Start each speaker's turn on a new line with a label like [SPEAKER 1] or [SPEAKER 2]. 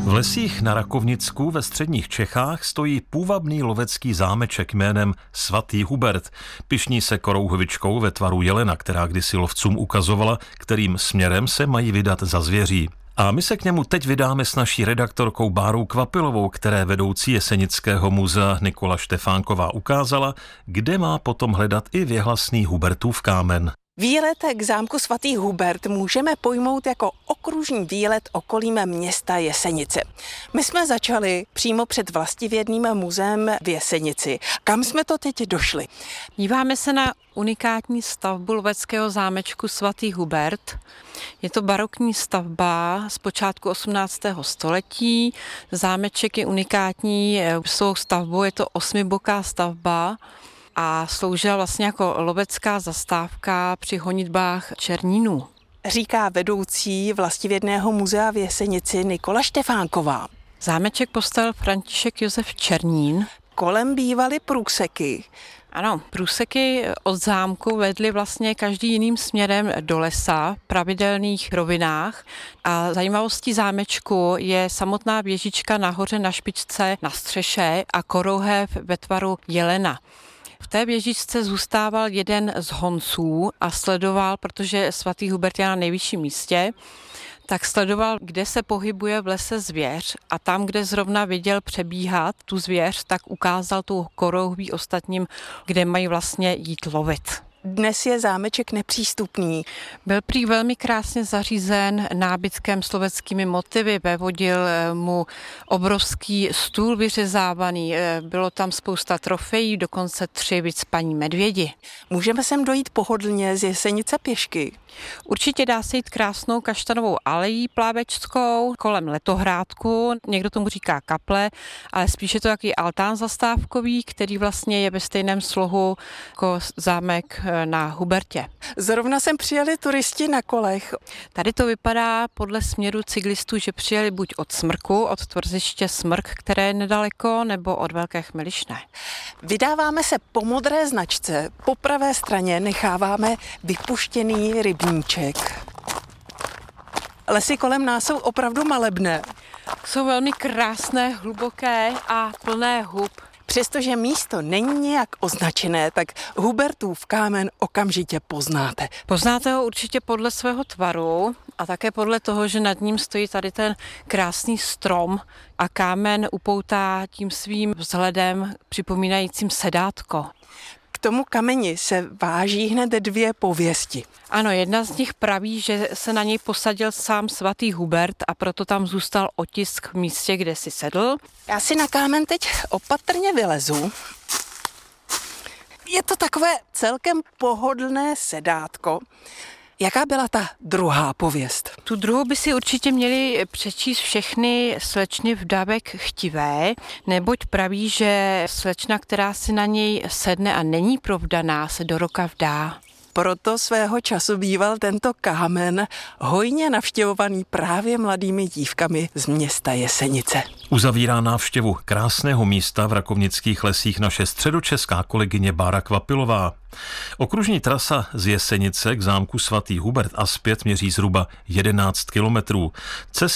[SPEAKER 1] V lesích na Rakovnicku ve středních Čechách stojí půvabný lovecký zámeček jménem Svatý Hubert. Pyšní se korouhvičkou ve tvaru jelena, která kdysi lovcům ukazovala, kterým směrem se mají vydat za zvěří. A my se k němu teď vydáme s naší redaktorkou Bárou Kvapilovou, které vedoucí Jesenického muzea Nikola Štefánková ukázala, kde má potom hledat i věhlasný Hubertův kámen.
[SPEAKER 2] Výlet k zámku Svatý Hubert můžeme pojmout jako okružní výlet okolím města Jesenice. My jsme začali přímo před vlastivědným muzeem v Jesenici. Kam jsme to teď došli?
[SPEAKER 3] Díváme se na unikátní stavbu loveckého zámečku Svatý Hubert. Je to barokní stavba z počátku 18. století. Zámeček je unikátní svou stavbou, je to 8boká stavba a sloužila vlastně jako lovecká zastávka při honitbách černínů.
[SPEAKER 2] Říká vedoucí vlastivědného muzea v Jesenici Nikola Štefánková.
[SPEAKER 3] Zámeček postavil František Josef Černín.
[SPEAKER 2] Kolem bývaly průseky.
[SPEAKER 3] Ano, průseky od zámku vedly vlastně každý jiným směrem do lesa, v pravidelných rovinách. A zajímavostí zámečku je samotná věžička nahoře na špičce na střeše a korouhev ve tvaru jelena. V té věžičce zůstával jeden z honců a sledoval, protože Svatý Hubert je na nejvyšším místě, tak sledoval, kde se pohybuje v lese zvěř a tam, kde zrovna viděl přebíhat tu zvěř, tak ukázal tu korouhví ostatním, kde mají vlastně jít lovit.
[SPEAKER 2] Dnes je zámeček nepřístupný.
[SPEAKER 3] Byl prý velmi krásně zařízen nábytkem s loveckými motivy, vevodil mu obrovský stůl vyřezávaný, bylo tam spousta trofejí, dokonce 3 vycpaní medvědi.
[SPEAKER 2] Můžeme sem dojít pohodlně z Jesenice pěšky?
[SPEAKER 3] Určitě dá se jít krásnou kaštanovou alejí plávečskou kolem letohrádku, někdo tomu říká kaple, ale spíše to jaký altán zastávkový, který vlastně je ve stejném slohu jako zámek na Hubertě.
[SPEAKER 2] Zrovna sem přijeli turisti na kolech.
[SPEAKER 3] Tady to vypadá podle směru cyklistů, že přijeli buď od Smrku, od tvrziště Smrk, které je nedaleko, nebo od Velké Chmelišné.
[SPEAKER 2] Vydáváme se po modré značce. Po pravé straně necháváme vypuštěný rybníček. Lesy kolem nás jsou opravdu malebné.
[SPEAKER 3] Jsou velmi krásné, hluboké a plné hub.
[SPEAKER 2] Přestože místo není nějak označené, tak Hubertův kámen okamžitě poznáte.
[SPEAKER 3] Poznáte ho určitě podle svého tvaru a také podle toho, že nad ním stojí tady ten krásný strom a kámen upoutá tím svým vzhledem připomínajícím sedátko.
[SPEAKER 2] K tomu kameni se váží hned 2 pověsti.
[SPEAKER 3] Ano, jedna z nich praví, že se na něj posadil sám Svatý Hubert a proto tam zůstal otisk v místě, kde si sedl.
[SPEAKER 2] Já si na kámen teď opatrně vylezu. Je to takové celkem pohodlné sedátko. Jaká byla ta druhá pověst?
[SPEAKER 3] Tu druhou by si určitě měli přečíst všechny slečny vdavek chtivé, neboť praví, že slečna, která si na něj sedne a není provdaná, se do roka vdá.
[SPEAKER 2] Proto svého času býval tento kámen hojně navštěvovaný právě mladými dívkami z města Jesenice.
[SPEAKER 1] Uzavírá návštěvu krásného místa v rakovnických lesích naše středočeská kolegyně Bára Kvapilová. Okružní trasa z Jesenice k zámku Svatý Hubert a zpět měří zhruba 11 kilometrů.